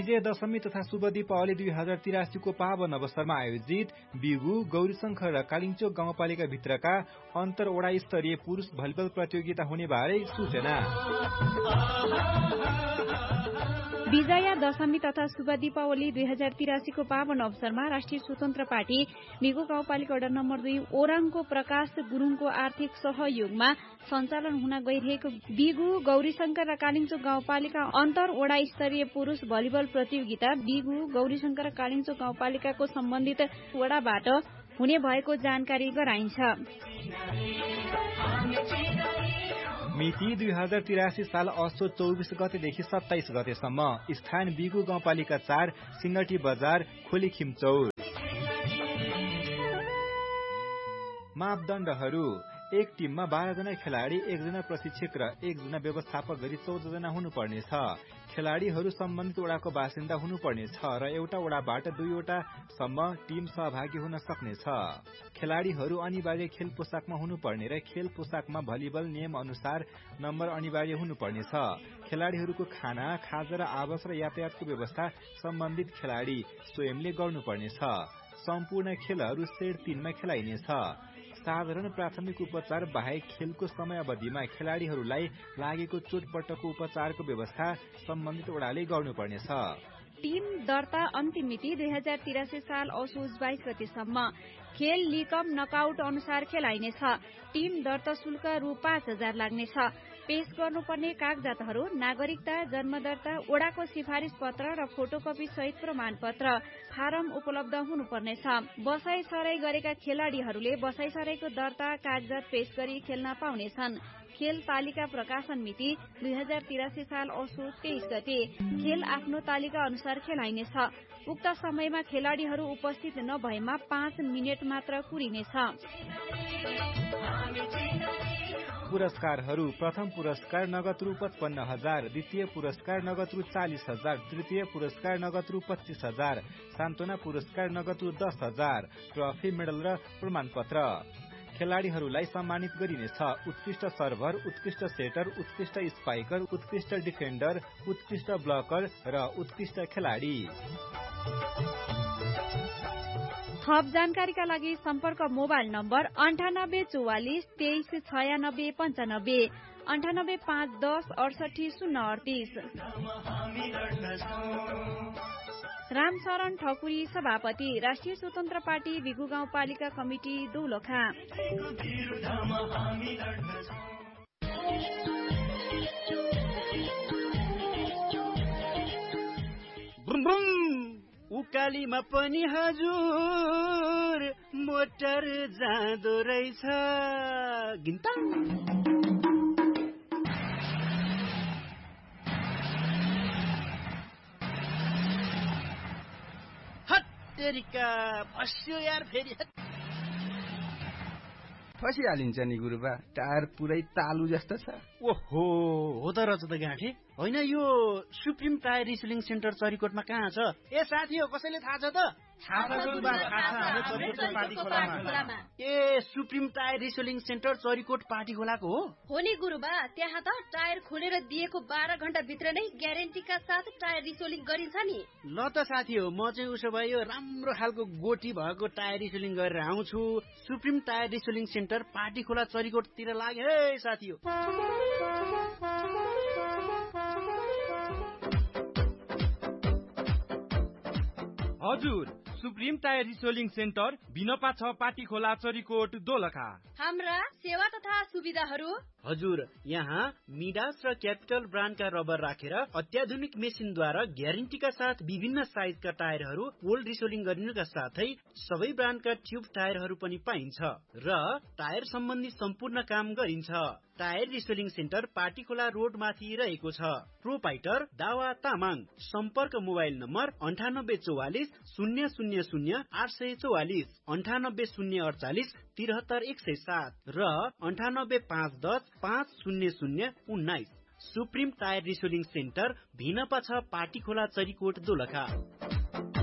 विजय दशमी तथा शुभ दीपावली 2083 को पावन अवसरमा आयोजित बिगु, गौरीशंखर र कालिङचोक गाउँपालिका भित्रका अन्तर वडा स्तरीय पुरुष भलिबल प्रतियोगिता हुने बारे सूचना। विजया दशमी तथा शुभ दीपावली 2083 को पावन अवसरमा राष्ट्रिय स्वतन्त्र पार्टी बिगु गाउँपालिका वडा नम्बर 2 ओराङको प्रकाश गुरुङको आर्थिक सहयोगमा सञ्चालन हुन गइरहेको बिगु, गौरीशंकर र कालिङचोक गाउँपालिका अन्तर वडा स्तरीय पुरुष भलिबल प्रतियोगिता बिगु, गौरीशंकर र कालिङचोक गाउँपालिकाको सम्बन्धित वडाबाट हुने भएको जानकारी गराइन्छ। मिति 2083 साल असोज 24 गतेदेखि 27 गतेसम्म। स्थान बिगु गाउँपालिका 4 सिंगटी बजार खोली खिमचौर। मापदण्डहरू। एक टिममा 12 जना खेलाडी, 1 जना प्रशिक्षक र 1 जना व्यवस्थापक गरी 14 जना हुनुपर्नेछ। खेलाडीहरू सम्बन्धित वडाको बासिन्दा हुनुपर्नेछ र एउटा वडाबाट 2 वटा सम्म टिम सहभागी हुन सक्नेछ। खेलाडीहरू अनिवार्य खेल पोसाकमा हुनुपर्ने र खेल पोसाकमा भलिबल नियम अनुसार नम्बर अनिवार्य हुनुपर्नेछ। खेलाडीहरूको खाना, खाजा र आवास र यातायातको व्यवस्था सम्बन्धित खेलाडी स्वयंले गर्नुपर्नेछ। सम्पूर्ण खेलहरू सेड 3 मा खेलाइनेछ। साधारण प्राथमिक उपचार बाहेक खेलको समयावधिमा खेलाडीहरूलाई लागेको चोटपटकको उपचारको व्यवस्था सम्बन्धित वडाले गर्नुपर्नेछ। टिम दर्ता अन्तिम मिति 2083 साल असोज 22 गतेसम्म। खेल लिकअप नकआउट अनुसार खेलाइनेछ। टिम दर्ता शुल्क रु 5000 लाग्नेछ। पेश गर्नुपर्ने कागजातहरू नागरिकता, जन्मदर्ता, वडाको सिफारिस पत्र र फोटोकपी सहित प्रमाण पत्र फारम उपलब्ध हुनुपर्नेछ। बसाई सराई गरेका खेलाडीहरूले बसाई सराईको दर्ता कागजात पेश गरी खेल्न पाउनेछन्। खेल तालिका प्रकाशन मिति 2083 साल असोज 23 गते। खेल आफ्नो तालिका अनुसार खेलाइनेछ। उक्त समयमा खेलाडीहरू उपस्थित नभएमा 5 मिनेट मात्र कुरिनेछ। पुरस्कारहरू। प्रथम पुरस्कार नगद रु 55,000, द्वितीय पुरस्कार नगद रु 40,000, तृतीय पुरस्कार नगद रु 25,000, सान्त्वना पुरस्कार नगद रु 10,000, ट्रफी, मेडल र प्रमाणपत्र। खेलाडीहरूलाई सम्मानित गरिनेछ। उत्कृष्ट सर्भर, उत्कृष्ट सेटर, उत्कृष्ट स्पाइकर, उत्कृष्ट डिफेन्डर, उत्कृष्ट ब्लकर र उत्कृष्ट खेलाडी। थप जानकारीका लागि सम्पर्क मोबाइल नम्बर 9844 23 96 95 98 510 68 038। रामशरण ठकुरी, सभापति, राष्ट्रिय स्वतन्त्र पार्टी बिगु गाउँपालिका कमिटी दोलखा। उकालीमा पनि हजुर मोटर जाँदो रहेछ। गिन्ता हत्तेरिका फस्यो यार फेरि। फसिहालिन्छ नि गुरुबा, टायर पुरै तालु जस्तो छ। ओहो, हो त रहेछ त गाँठे। होइन, यो सुप्रिम टायर रिसेलिङ सेन्टर चरीकोटमा कहाँ छ? ए साथी हो, कसैले थाहा छ त? ए supreme tyre रिसेलिङ centre Charikot party खोलाको हो नि गुरुबा। त्यहाँ त टायर खोलेर दिएको 12 घण्टा भित्र नै ग्यारेन्टीका साथ टायर रिसेलिङ गरिन्छ नि। ल त साथी हो, म चाहिँ उसो भए यो राम्रो खालको गोटी भएको टायर रिसेलिङ गरेर आउँछु। सुप्रिम टायर रिसेलिङ सेन्टर पार्टी खोला चरीकोटतिर लागे है साथी हो। हजुर, सुप्रिम टायर रिसेलिङ सेन्टर बिनपा 6 पाटी खोला चरीकोट दोलखा। हाम्रा सेवा तथा सुविधाहरू। हजुर, यहाँ मिडास र क्यापिटल ब्रान्डका रबर राखेर अत्याधुनिक मेसिनद्वारा ग्यारेन्टीका साथ विभिन्न साइजका टायरहरू पोल रिसेलिङ गरिनुका साथै सबै ब्रान्डका ट्युब टायरहरू पनि पाइन्छ र टायर सम्बन्धी सम्पूर्ण काम गरिन्छ। टायर रिसेलिङ सेन्टर पाटीखोला रोड माथि रहेको छ। प्रोपाइटर दावा तामाङ। सम्पर्क मोबाइल नम्बर 9844 000 844, 98 048 73 107 र 98 510 500 19। Supreme tyre रिसेलिङ centre Bhinpa 6 पाटीखोला Charikot Dolakha.